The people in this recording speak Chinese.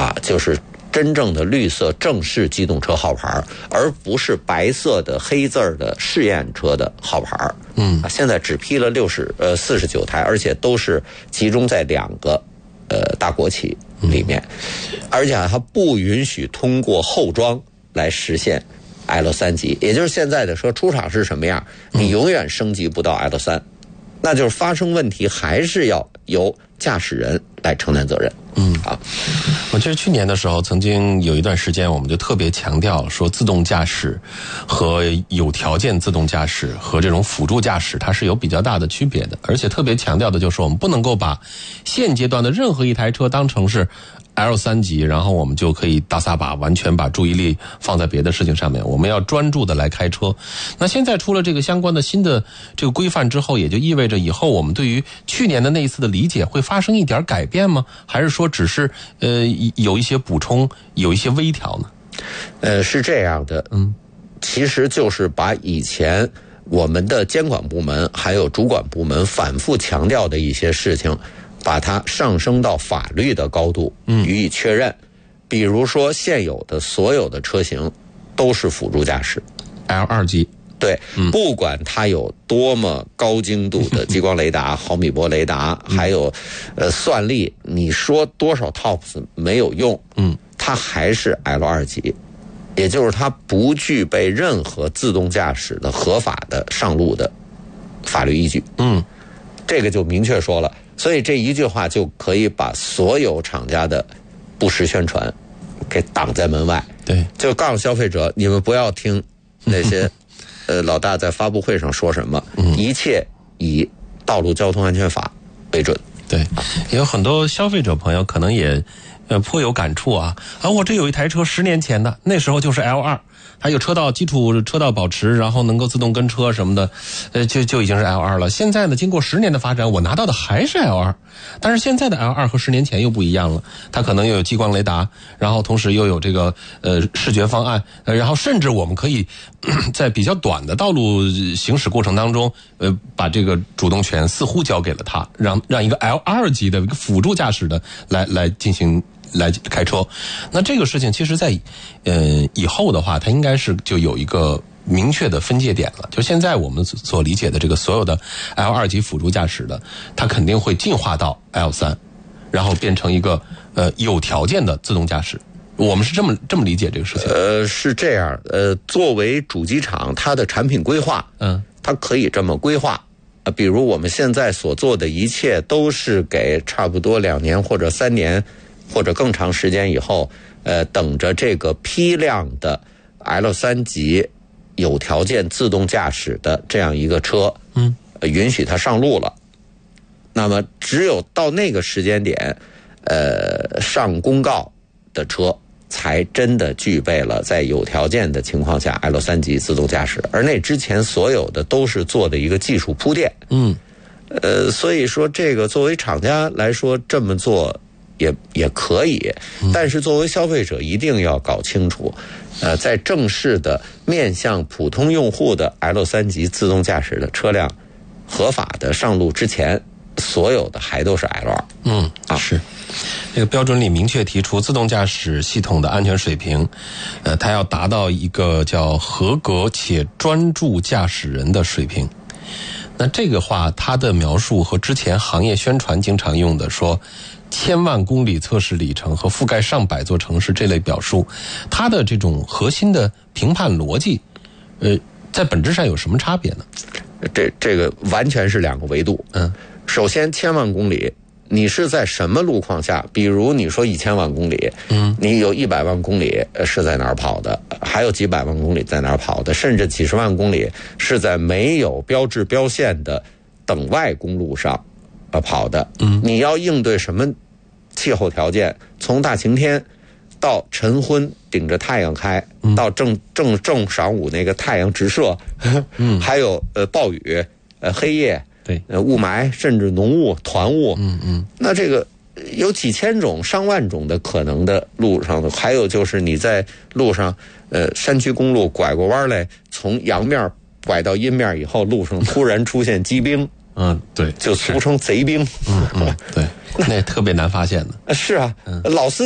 就是真正的绿色正式机动车号牌，而不是白色的黑字的试验车的号牌。现在只批了49台，而且都是集中在2个大国企里面，而且它不允许通过后装来实现 L3 级，也就是现在的车出厂是什么样，你永远升级不到 L3，那就是发生问题还是要由驾驶人来承担责任。 我记得去年的时候，曾经有一段时间，我们就特别强调说，自动驾驶和有条件自动驾驶和这种辅助驾驶，它是有比较大的区别的。而且特别强调的就是，我们不能够把现阶段的任何一台车当成是L3 级，然后我们就可以大撒把，完全把注意力放在别的事情上面。我们要专注的来开车。那现在出了这个相关的新的这个规范之后，也就意味着以后我们对于去年的那一次的理解会发生一点改变吗？还是说只是有一些补充，有一些微调呢？ 是这样的，其实就是把以前我们的监管部门还有主管部门反复强调的一些事情，把它上升到法律的高度予以确认。比如说现有的所有的车型都是辅助驾驶 L2 级， 对，不管它有多么高精度的激光雷达、毫米波雷达，还有算力，你说多少 TOPS 没有用，它还是 L2 级，也就是它不具备任何自动驾驶的合法的上路的法律依据。这个就明确说了，所以这一句话就可以把所有厂家的不实宣传给挡在门外。 对， 就告诉消费者，你们不要听那些老大在发布会上说什么，一切以道路交通安全法为准。 对，有很多消费者朋友可能也颇有感触啊！我这有一台车10年前的，那时候就是 L2， 还有基础车道保持，然后能够自动跟车什么的，就已经是 L2 了。现在呢，经过10年的发展，我拿到的还是 L2， 但是现在的 L2 和10年前又不一样了，它可能又有激光雷达，然后同时又有这个视觉方案，然后甚至我们可以在比较短的道路行驶过程当中，把这个主动权似乎交给了它，让一个 L2 级的一个辅助驾驶的来进行。来开车，那这个事情其实在以后的话，它应该是就有一个明确的分界点了。就现在我们所理解的这个所有的 L2 级辅助驾驶的，它肯定会进化到 L3， 然后变成一个有条件的自动驾驶。我们是这么理解这个事情。 是这样，作为主机厂，它的产品规划，它可以这么规划。比如我们现在所做的一切都是给差不多2年或者3年。或者更长时间以后，等着这个批量的 L3 级有条件自动驾驶的这样一个车，允许它上路了。那么只有到那个时间点，上公告的车才真的具备了在有条件的情况下 L3 级自动驾驶，而那之前所有的都是做的一个技术铺垫。所以说这个作为厂家来说这么做。也可以，但是作为消费者一定要搞清楚，在正式的面向普通用户的 L3 级自动驾驶的车辆合法的上路之前，所有的还都是 L2。 是。这个标准里明确提出，自动驾驶系统的安全水平，它要达到一个叫合格且专注驾驶人的水平。那这个话，它的描述和之前行业宣传经常用的说1000万公里测试里程和覆盖上百座城市这类表述，它的这种核心的评判逻辑，在本质上有什么差别呢？ 这个完全是2个维度。首先1000万公里，你是在什么路况下？比如你说1000万公里，你有100万公里是在哪儿跑的，还有几百万公里在哪儿跑的，甚至几十万公里是在没有标志标线的等外公路上跑的。你要应对什么气候条件？从大晴天到晨昏顶着太阳开，到正晌午那个太阳直射，还有暴雨、黑夜。 对， 雾霾甚至浓雾、团雾，那这个有几千种、上万种的可能的路上的，还有就是你在路上，山区公路拐过弯来，从阳面拐到阴面以后，路上突然出现机兵， 对， 就俗称贼兵， 对，那也特别难发现的。 是啊，老司